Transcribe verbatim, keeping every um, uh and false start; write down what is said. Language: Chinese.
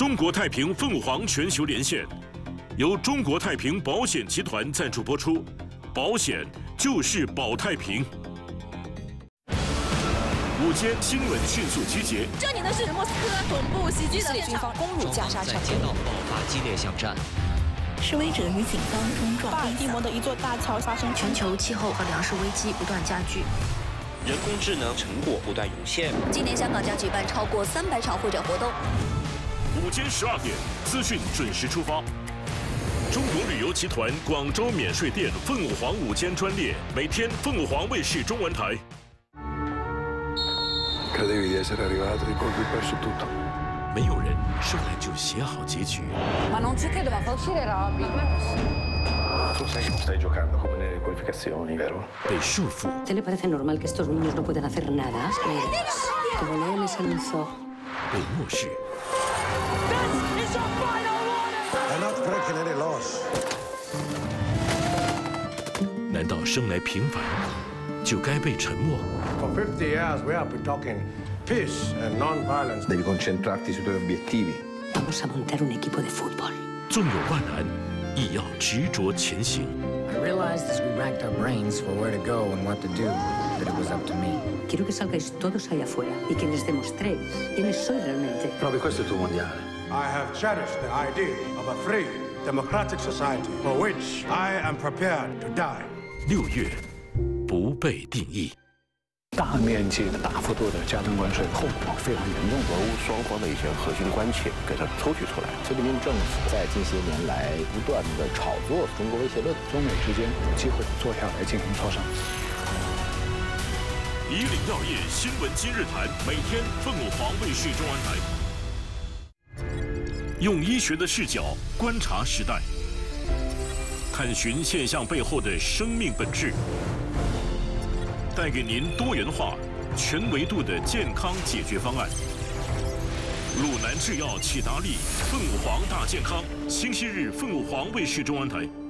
中国太平凤凰全球连线由中国太平保险集团赞助播出，保险就是保太平。午间新闻迅速集结。 这里呢是莫斯科总部袭击的军方攻入加沙城， 街道爆发激烈巷战。 示威者与警方冲撞。 巴尔的摩的一座大桥发生全球气候和粮食危机不断加剧， 人工智能成果不断涌现。 今年香港将举办超过三百场会展活动。 午间十二点，资讯准时出发。中国旅游集团广州免税店凤凰午间专列，每天凤凰卫视中文台。 Credevi di essere arrivato e poi qui perso tutto. 没有人生来就写好结局。 Ma non c'è che doveva far uscire Robby. Tu sai che non stai giocando come nelle qualificazioni, vero? 被束缚。 ¿Te le parece normal que estos niños no puedan hacer nada? Como Leo les anunció. 被漠视。 È not precedere loss. 难道生来平凡就该被沉默？ For fifty years we have been talking peace and non-violence. Devi concentrarti sui tuoi obiettivi. Vamos a montar un equipo de fútbol. 纵有万难，亦要执着前行。 I realized as we racked our brains for where to go and what to do, that it was up to me. Quiero que salgáis todos allá afuera y que les demostréis quiénes sois realmente. Provi, questo è il tuo mondiale. I have cherished the idea of a free, democratic society for which I am prepared to die. 六月，不被定义。 大面积的、大幅度的加征关税，后果非常严重。 俄乌双方的一些核心关切给它抽取出来。 习近平政府在近些年来不断的炒作中国威胁论， 中美之间有机会坐下来进行磋商。 以岭药业新闻今日谈，每天凤凰卫视中文台，用医学的视角观察时代，探寻现象背后的生命本质。 带给您多元化、全维度的健康解决方案。鲁南制药启达利凤凰大健康，星期日凤凰卫视中文台。